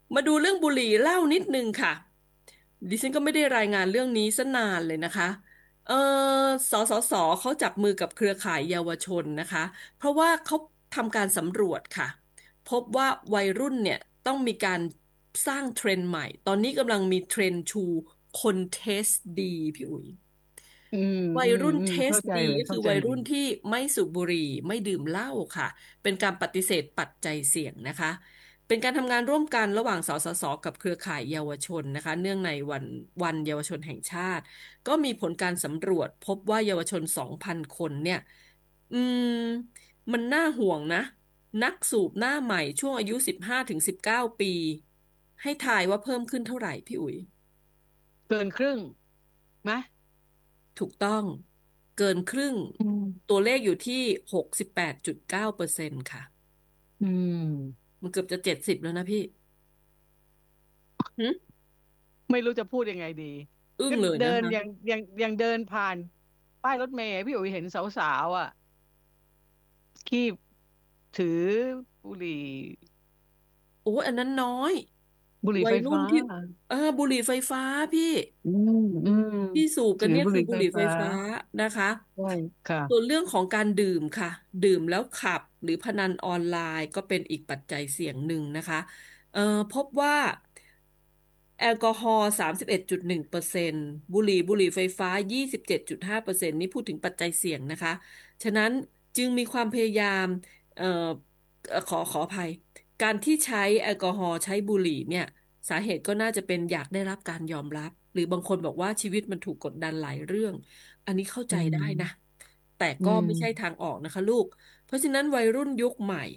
มาดูเรื่องบุหรี่เหล้านิดนึงค่ะดิฉันก็ไม่ได้รายงานเรื่องนี้ซะนานเลยนะคะเออสเขาจับมือกับเครือข่ายเยาวชนนะคะเพราะว่าเขาทำการสำรวจค่ะพบว่าวัยรุ่นเนี่ยต้องมีการสร้างเทรนด์ใหม่ตอนนี้กำลังมีเทรนด์ชูคนเทสดีพี่อุ๋ยอืมวัยรุ่นเทสเข้าใจดีเลยก็คือเข้าใจเลยวัยรุ่นที่ไม่สูบบุหรี่ไม่ดื่มเหล้าค่ะเป็นการปฏิเสธปัจจัยเสี่ยงนะคะเป็นการทำงานร่วมกันระหว่างสกับเครือข่ายเยาวชนนะคะเนื่องในวันเยาวชนแห่งชาติก็มีผลการสำรวจพบว่าเยาวชน2,000คนเนี่ยอืมมันน่าห่วงนะนักสูบหน้าใหม่ช่วงอายุ15 ถึง 19 ปีให้ทายว่าเพิ่มขึ้นเท่าไหร่พี่อุ๋ยเกินครึ่งไหมถูกต้องเกินครึ่งอืมตัวเลขอยู่ที่68.9%ค่ะอืมมันเกือบจะ70แล้วนะพี่หึไม่รู้จะพูดยังไงดีอึ้งก็เดิเลยนะคะนอย่างเดินผ่านป้ายรถเมล์พี่อุ๋ยเห็นสาวๆอ่ะคีบถือบุหรี่โอ้ยอันนั้นน้อยบุหรี่วัไฟฟ้ายรุ่นที่บุหรี่ไฟฟ้าพี่อืมอืมที่สูบกันถือบุหเนี่ยคือบุรี่ไฟฟ้าหรี่ไฟฟ้านะคะใช่ค่ะส่วนเรื่องของการดื่มค่ะดื่มแล้วขับหรือพนันออนไลน์ก็เป็นอีกปัจจัยเสี่ยงหนึ่งนะคะเอ่อพบว่า แอลกอฮอล์31.1%บุหรี่ไฟฟ้า27.5%นี่พูดถึงปัจจัยเสี่ยงนะคะฉะนั้นจึงมีความพยายามเอ่อขออภัยการที่ใช้แอลกอฮอล์ใช้บุหรี่เนี่ยสาเหตุก็น่าจะเป็นอยากได้รับการยอมรับหรือบางคนบอกว่าชีวิตมันถูกกดดันหลายเรื่องอันนี้เข้าอืใจได้นะมแต่อืก็ไม่ใช่มทางออกนะคะลูกเพราะฉะนั้นวัยรุ่นยุคใหม่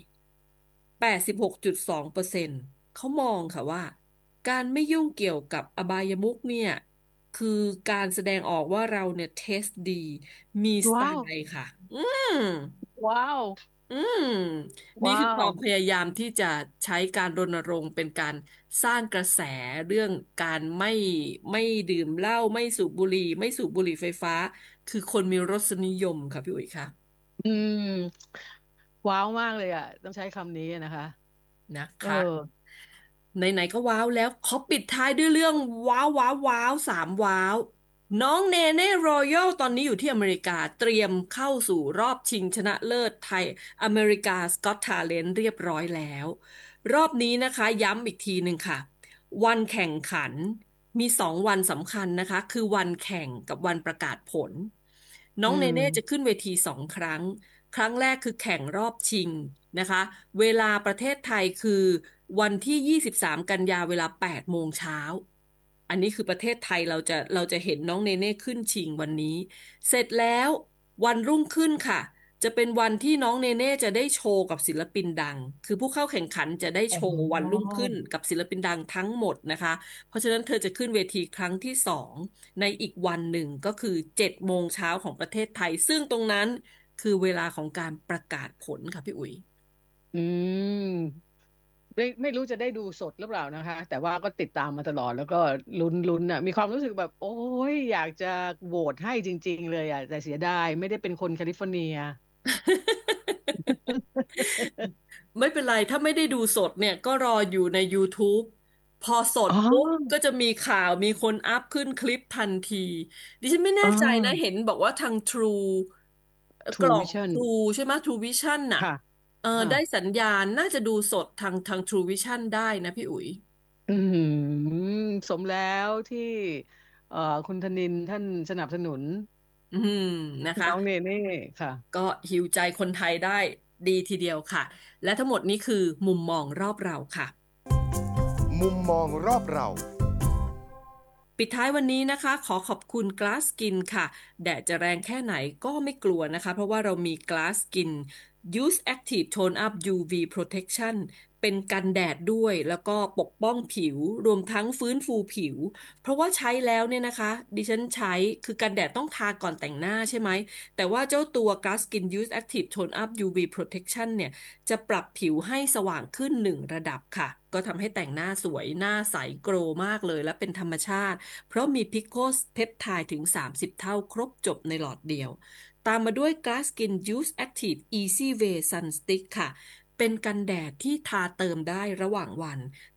86.2%เขามองค่ะว่าการไม่ยุ่งเกี่ยวกับอบายมุขเนี่ยคือการแสดงออกว่าเราเนี่ยเทสดีมีสไตว้าวล์ค่ะมว้าวอืมนี่ว้าคือคววามพยายามที่จะใช้การรณรงค์เป็นการสร้างกระแสเรื่องการไม่ดื่มเหล้าไม่สูบบุหรี่ไม่สูบบุหรี่ไฟฟ้าคือคนมีรสนิยมค่ะพี่อุ๋ยค่ะอืมว้าวมากเลยอ่ะต้องใช้คำนี้นะคะเออนะคะ ไหนๆก็ว้าวแล้วขอปิดท้ายด้วยเรื่องว้าว3 ว้าวน้องเนเน่รอยัลตอนนี้อยู่ที่อเมริกาเตรียมเข้าสู่รอบชิงชนะเลิศไทยอเมริกาสก็อต t าเลนต์เรียบร้อยแล้วรอบนี้นะคะย้ำอีกทีหนึ่งค่ะวันแข่งขันมี2 วันสำคัญนะคะคือวันแข่งกับวันประกาศผลน้อืองเนเน่จะมขึ้นเวที2 ครั้งครั้งแรกคือแข่งรอบชิงนะคะ เวลาประเทศไทยคือวันที่23กันยาเวลา8 โมงเช้าอันนี้คือประเทศไทยเราจะเห็นน้องเนเน่ขึ้นชิงวันนี้เสร็จแล้ววันรุ่งขึ้นค่ะจะเป็นวันที่น้องเนเน่จะได้โชว์กับศิลปินดังคือผู้เข้าแข่งขันจะได้อ๋โชว์วันรุ่งอขึ้นกับศิลปินดังทั้งหมดนะคะเพราะฉะนั้นเธอจะขึ้นเวทีครั้งที่2ในอีกวันหนึ่งก็คือ7 โมงเช้าของประเทศไทยซึ่งตรงนั้นคือเวลาของการประกาศผลค่ะพี่อุ๋ยอืมไม่รู้จะได้ดูสดหรือเปล่านะคะแต่ว่าก็ติดตามมาตลอดแล้วก็ลุ้นอ่ะมีความรู้สึกแบบโอ้ยอยากจะโหวตให้จริงๆเลยอ่ะแต่เสียดายไม่ได้เป็นคนแคลิฟอร์เนียไม่เป็นไรถ้าไม่ได้ดูสดเนี่ยก็รออยู่ใน YouTube พอสดอ๋อปุ๊บก็จะมีข่าวมีคนอัพขึ้นคลิปทันทีดิฉันไม่แน่อ๋อใจนะเห็นบอกว่าทาง True กล่ True อง Vision True ใช่ไหม True Vision น่ะค่ะค่ะได้สัญญาณน่าจะดูสดทาง True Vision ได้นะพี่อุ๋ยอืมสมแล้วที่เอ่อคุณธนินท่านสนับสนุนอืมนะคะน้องเนเน่ค่ะก็ฮีลใจคนไทยได้ดีทีเดียวค่ะและทั้งหมดนี้คือมุมมองรอบเราค่ะมุมมองรอบเราปิดท้ายวันนี้นะคะขอขอบคุณ Glass Skin ค่ะแดดจะแรงแค่ไหนก็ไม่กลัวนะคะเพราะว่าเรามี Glass Skin Use Active Tone Up UV Protection เป็นกันแดดด้วยแล้วก็ปกป้องผิวรวมทั้งฟื้นฟูผิวเพราะว่าใช้แล้วเนี่ยนะคะดิฉันใช้คือกันแดดต้องทาก่อนแต่งหน้าใช่ไหมแต่ว่าเจ้าตัว Glass Skin Use Active Tone Up UV Protection เนี่ยจะปรับผิวให้สว่างขึ้น1 ระดับค่ะก็ทำให้แต่งหน้าสวยหน้าใสโกลว์มากเลยและเป็นธรรมชาติ เพราะมีพิโคสเพปไทด์ถึง30เท่าครบจบในหลอดเดียว ตามมาด้วย Glass Skin Use Active Easy Way Sun Stick ค่ะ เป็นกันแดดที่ทาเติมได้ระหว่างวัน